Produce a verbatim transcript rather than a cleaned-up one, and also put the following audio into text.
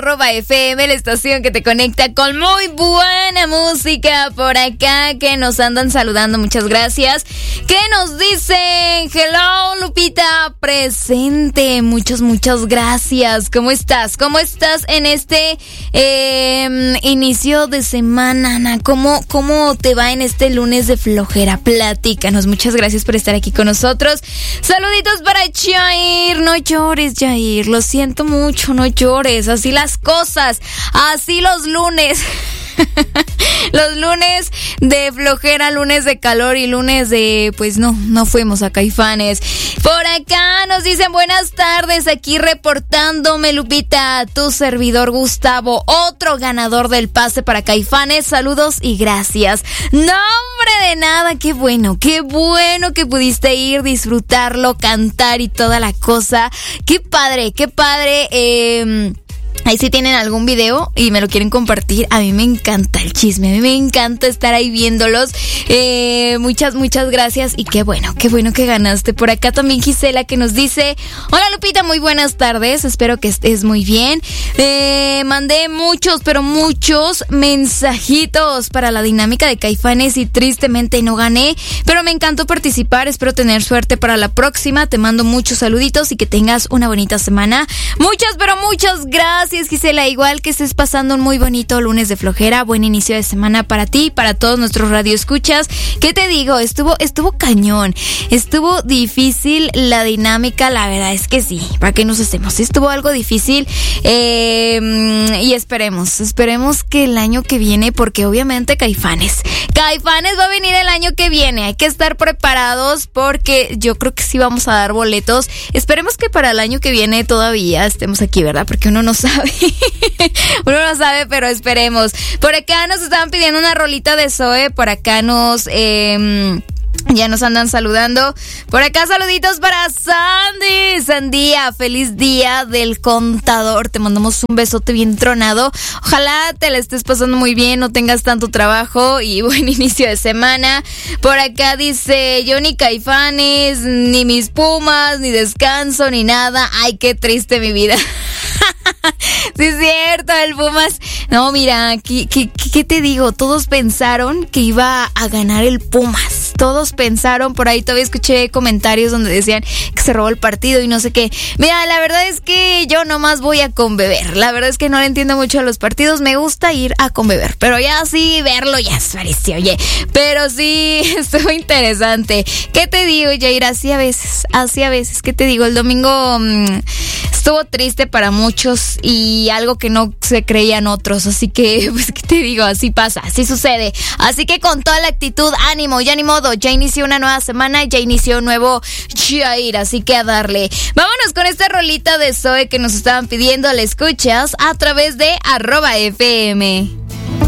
arroba F M, la estación que te conecta con muy buena música por acá, que nos andan saludando, muchas gracias. ¿Qué nos dicen? Hello, Lupita, presente, muchas, muchas gracias. ¿Cómo estás? ¿Cómo estás en este eh, inicio de semana, Ana? ¿Cómo, ¿Cómo te va en este lunes de flojera? Platícanos, muchas gracias por estar aquí con nosotros. Saluditos para Jair, no llores, Jair, lo siento mucho, no llores, así las cosas, así los lunes. Los lunes de flojera, lunes de calor y lunes de, pues no, no fuimos a Caifanes. Por acá nos dicen buenas tardes, aquí reportándome, Lupita, tu servidor Gustavo, otro ganador del pase para Caifanes, saludos y gracias. No, hombre, de nada, qué bueno, qué bueno que pudiste ir, disfrutarlo, cantar y toda la cosa. Qué padre, qué padre, eh... Ahí si tienen algún video y me lo quieren compartir, a mí me encanta el chisme, a mí me encanta estar ahí viéndolos. Eh, muchas, muchas gracias y qué bueno, qué bueno que ganaste. Por acá también Gisela que nos dice, hola Lupita, muy buenas tardes, espero que estés muy bien. Eh, mandé muchos, pero muchos mensajitos para la dinámica de Caifanes y tristemente no gané, pero me encantó participar, espero tener suerte para la próxima. Te mando muchos saluditos y que tengas una bonita semana. Muchas, pero muchas gracias. Gracias, Gisela, igual que estés pasando un muy bonito lunes de flojera, buen inicio de semana para ti y para todos nuestros radioescuchas. ¿Qué te digo? Estuvo, estuvo cañón, estuvo difícil la dinámica, la verdad es que sí, ¿para qué nos hacemos? Estuvo algo difícil eh, y esperemos, esperemos que el año que viene, porque obviamente Caifanes, Caifanes va a venir el año que viene, hay que estar preparados porque yo creo que sí vamos a dar boletos. Esperemos que para el año que viene todavía estemos aquí, ¿verdad? Porque uno no sabe. Uno no sabe, pero esperemos. Por acá nos estaban pidiendo una rolita de Zoe. Por acá nos eh, ya nos andan saludando. Por acá saluditos para Sandy. Sandía, feliz día del contador. Te mandamos un besote bien tronado. Ojalá te la estés pasando muy bien, no tengas tanto trabajo y buen inicio de semana. Por acá dice, yo ni Caifanes, ni mis Pumas, ni descanso, ni nada. Ay, qué triste mi vida. Sí es cierto, el Pumas. No, mira, ¿qué, qué, qué te digo? Todos pensaron que iba a ganar el Pumas. Todos pensaron, por ahí todavía escuché comentarios donde decían que se robó el partido y no sé qué. Mira, la verdad es que yo nomás voy a conbeber. La verdad es que no le entiendo mucho a los partidos. Me gusta ir a conbeber, pero ya sí, verlo ya es pareció, oye. Pero sí, estuvo interesante. ¿Qué te digo, Jair? Así a veces, así a veces. ¿Qué te digo? El domingo mmm, estuvo triste para muchos y algo que no se creían otros, así que, pues, ¿qué te digo? Así pasa, así sucede, así que con toda la actitud, ánimo, ya ni modo, ya inició una nueva semana, ya inició un nuevo Jair, así que a darle. Vámonos con esta rolita de Zoe que nos estaban pidiendo, la escuchas a través de arroba F M.